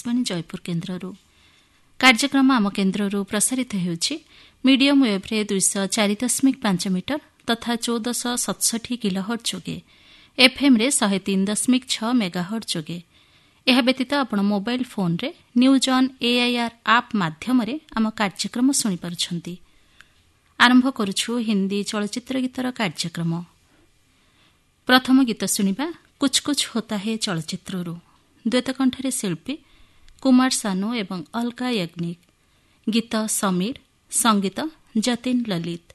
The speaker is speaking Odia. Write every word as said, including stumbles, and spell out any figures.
आकाशवाणी जयपुर केन्द्रରୁ କାର୍ଯ୍ୟକ୍ରମ ଆମ କେନ୍ଦ୍ରରୁ ପ୍ରସାରିତ ହେଉଛି ମିଡିୟମ୍ ୱେଭ୍ରେ ଦୁଇଶହ ଚାରି ଦଶମିକ ପାଞ୍ଚ ମିଟର ତଥା ଚଉଦଶହ ସତଷଠି କିଲୋହର୍ଟ ଯୋଗେ ଏଫ୍ଏମ୍ରେ ଶହେ ତିନି ଦଶମିକ ଛଅ ମେଗାହର୍ଟ ଯୋଗେ। ଏହା ବ୍ୟତୀତ ଆପଣ ମୋବାଇଲ୍ ଫୋନ୍ରେ ନ୍ୟୁଜ୍ ଅନ୍ ଏଆଇଆର୍ ଆପ୍ ମାଧ୍ୟମରେ ଆମ କାର୍ଯ୍ୟକ୍ରମ ଶୁଣିପାରୁଛନ୍ତି। ଆରମ୍ଭ କରୁଛୁ ହିନ୍ଦୀ ଚଳଚ୍ଚିତ୍ର ଗୀତର କାର୍ଯ୍ୟକ୍ରମ। ପ୍ରଥମ ଗୀତ ଶୁଣିବା କୁଚ୍ କୁଚ୍ ହୋତା ହେ ଚଳଚ୍ଚିତ୍ରରୁ। ଦ୍ୱୈତକଣ୍ଠରେ ଶିଳ୍ପୀ କୁମାର ସାନୁ ଏବଂ ଅଲକା ୟାଗ୍ନିକ୍। ଗୀତ ସମୀର, ସଙ୍ଗୀତ ଯତୀନ ଲଲିତ।